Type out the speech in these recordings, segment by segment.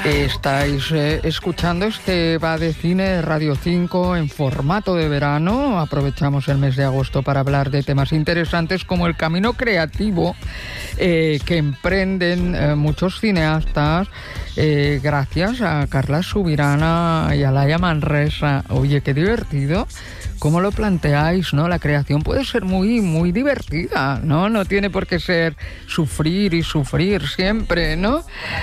Estáis escuchando este Va de Cine Radio 5 en formato de verano. Aprovechamos el mes de agosto para hablar de temas interesantes como el camino creativo que emprenden muchos cineastas gracias a Carla Subirana y a Laia Manresa. Oye, qué divertido. ¿Cómo lo planteáis, no? La creación puede ser muy, muy divertida, ¿no? No tiene por qué ser sufrir y sufrir siempre, ¿no?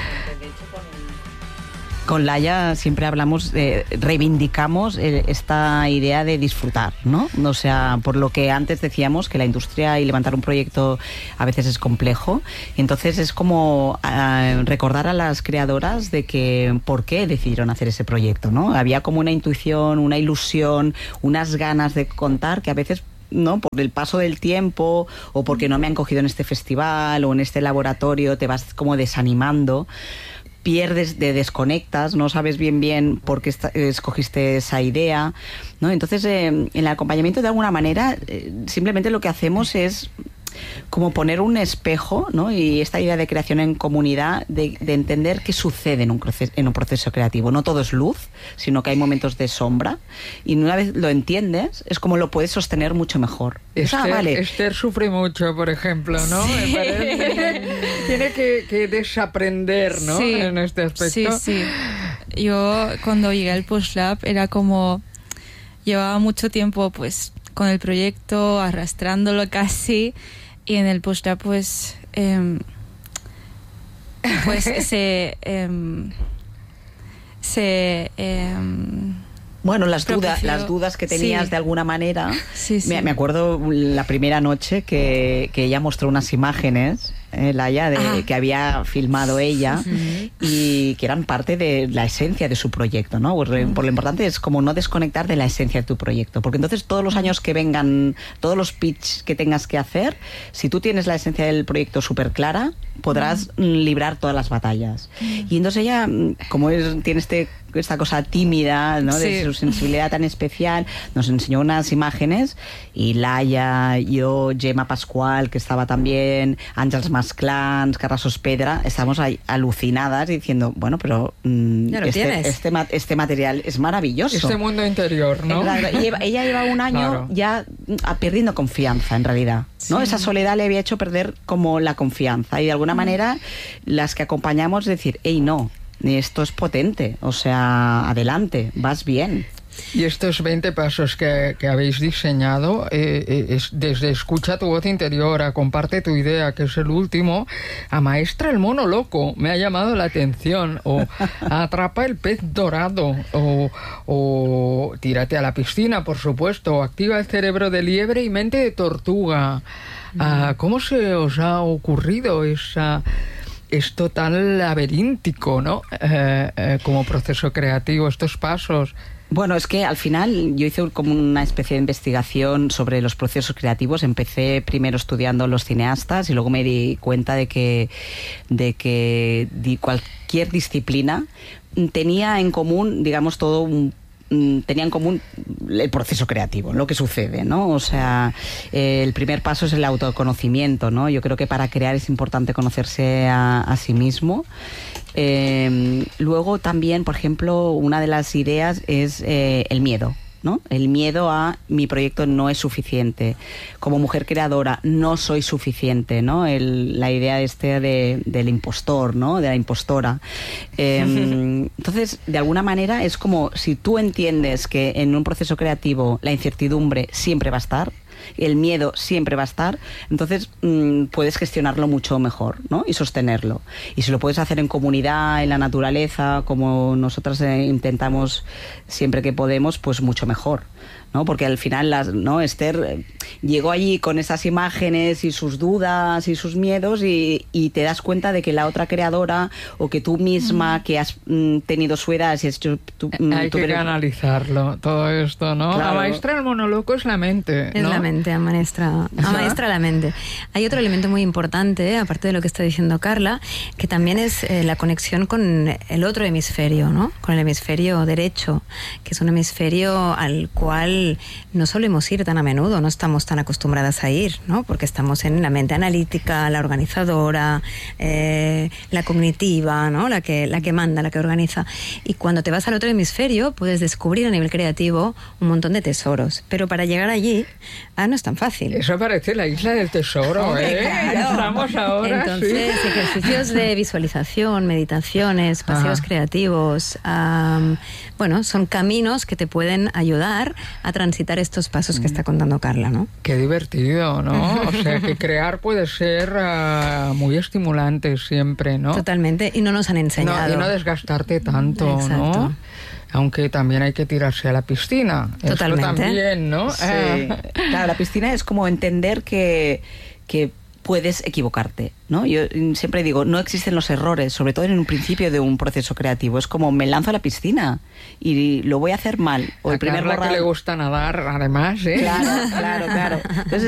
Con Laia siempre hablamos, reivindicamos esta idea de disfrutar, ¿no? O sea, por lo que antes decíamos, que la industria y levantar un proyecto a veces es complejo. Entonces es como recordar a las creadoras de que por qué decidieron hacer ese proyecto, ¿no? Había como una intuición, una ilusión, unas ganas de contar que a veces, ¿no?, por el paso del tiempo o porque no me han cogido en este festival o en este laboratorio, te vas como desanimando. Pierdes, desconectas, no sabes bien por qué escogiste esa idea, ¿no? Entonces, en el acompañamiento, de alguna manera, simplemente lo que hacemos es como poner un espejo, ¿no? Y esta idea de creación en comunidad, de entender qué sucede en un proceso creativo. No todo es luz, sino que hay momentos de sombra. Y una vez lo entiendes, es como lo puedes sostener mucho mejor. Esther sufre mucho, por ejemplo, ¿no? Sí. Me parece. Tiene que desaprender, ¿no? Sí. En este aspecto. Sí. Yo, cuando llegué al PostLab, era como... Llevaba mucho tiempo, pues, con el proyecto, arrastrándolo casi... Y en el PostLab, pues bueno, las dudas que tenías, sí, de alguna manera. Sí. Me acuerdo la primera noche que ella mostró unas imágenes, Laia, que había filmado ella, y que eran parte de la esencia de su proyecto, ¿no? Por lo importante es como no desconectar de la esencia de tu proyecto, porque entonces todos los años que vengan, todos los pitch que tengas que hacer, si tú tienes la esencia del proyecto súper clara, podrás librar todas las batallas. Y entonces ella, como tiene esta cosa tímida, ¿no? Sí. De su sensibilidad tan especial, nos enseñó unas imágenes, y Laia, yo, Gemma Pascual, que estaba también, Àngels Masclans, Carla Sospedra, estábamos ahí alucinadas diciendo, bueno, pero este material es maravilloso. Este mundo interior, ¿no? Ella lleva un año ya perdiendo confianza, en realidad, ¿no? Sí. Esa soledad le había hecho perder como la confianza, y de alguna manera las que acompañamos decir, hey, no, esto es potente, o sea, adelante, vas bien. Y estos 20 pasos que habéis diseñado, desde escucha tu voz interior a comparte tu idea, que es el último, a maestra el mono loco, me ha llamado la atención, o atrapa el pez dorado, o tírate a la piscina, por supuesto, o activa el cerebro de liebre y mente de tortuga. ¿Cómo se os ha ocurrido esto tan laberíntico, ¿no? Como proceso creativo, estos pasos? Bueno, es que al final yo hice como una especie de investigación sobre los procesos creativos. Empecé primero estudiando los cineastas y luego me di cuenta de que cualquier disciplina tenía en común, digamos, tenía en común el proceso creativo, lo que sucede, ¿no? O sea, el primer paso es el autoconocimiento, ¿no? Yo creo que para crear es importante conocerse a sí mismo. Luego también, por ejemplo, una de las ideas es el miedo, ¿no? El miedo a mi proyecto no es suficiente. Como mujer creadora no soy suficiente, ¿no? La idea del impostor, ¿no? De la impostora. Entonces, de alguna manera es como si tú entiendes que en un proceso creativo la incertidumbre siempre va a estar, el miedo siempre va a estar, entonces puedes gestionarlo mucho mejor, ¿no? Y sostenerlo. Y si lo puedes hacer en comunidad, en la naturaleza, como nosotras intentamos siempre que podemos, pues mucho mejor, ¿no? Porque al final, ¿no? Esther llegó allí con esas imágenes y sus dudas y sus miedos, y te das cuenta de que la otra creadora, o que tú misma que has tenido su edad, si has hecho hay que canalizarlo, todo esto, ¿no? Claro. La maestra del monoloco es la mente, ¿no? Es la mente, amaestra la mente. Hay otro elemento muy importante, aparte de lo que está diciendo Carla, que también es la conexión con el otro hemisferio, ¿no? Con el hemisferio derecho, que es un hemisferio al cual cual no solemos ir tan a menudo, no estamos tan acostumbradas a ir, ¿no? Porque estamos en la mente analítica, la organizadora, la cognitiva, ¿no? La que manda, la que organiza. Y cuando te vas al otro hemisferio, puedes descubrir a nivel creativo un montón de tesoros. Pero para llegar allí, no es tan fácil. Eso parece la isla del tesoro, ¿eh? Claro. Estamos ahora, entonces, sí. ejercicios de visualización, meditaciones, paseos creativos, bueno, son caminos que te pueden ayudar a transitar estos pasos que está contando Carla, ¿no? Qué divertido, ¿no? O sea, que crear puede ser muy estimulante siempre, ¿no? Totalmente, y no nos han enseñado. Y no desgastarte tanto, Exacto. ¿no? Aunque también hay que tirarse a la piscina. Totalmente. Esto también, ¿no? Sí. Claro, la piscina es como entender que puedes equivocarte, ¿no? Yo siempre digo, no existen los errores, sobre todo en un principio de un proceso creativo. Es como, me lanzo a la piscina y lo voy a hacer mal. O A el primer Carla que le gusta nadar, además, ¿eh? Claro. Entonces,